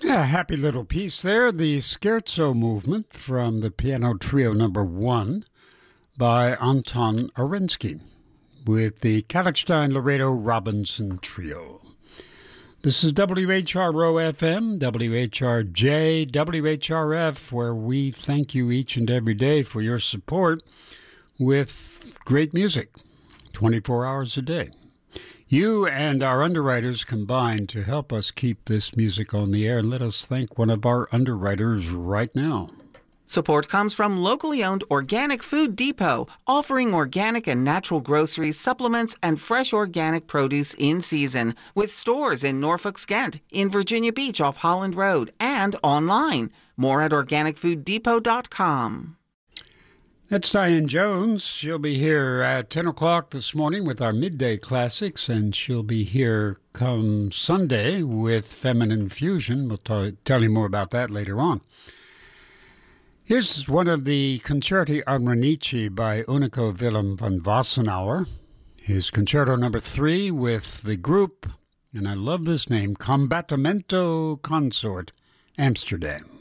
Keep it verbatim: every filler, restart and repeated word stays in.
A happy little piece there, the Scherzo movement from the piano trio number one by Anton Arensky with the Kallichstein Laredo Robinson Trio. This is W H R O F M, W H R J, W H R F, where we thank you each and every day for your support with great music, twenty-four hours a day. You and our underwriters combine to help us keep this music on the air, and let us thank one of our underwriters right now. Support comes from locally owned Organic Food Depot, offering organic and natural groceries, supplements, and fresh organic produce in season, with stores in Norfolk, Skent, in Virginia Beach off Holland Road, and online. More at organic food depot dot com. That's Diane Jones. She'll be here at ten o'clock this morning with our midday classics, and she'll be here come Sunday with Feminine Fusion. We'll t- tell you more about that later on. Here's one of the Concerti Armonici by Unico Willem van Wassenaar. His concerto number three with the group, and I love this name, Combattimento Consort, Amsterdam.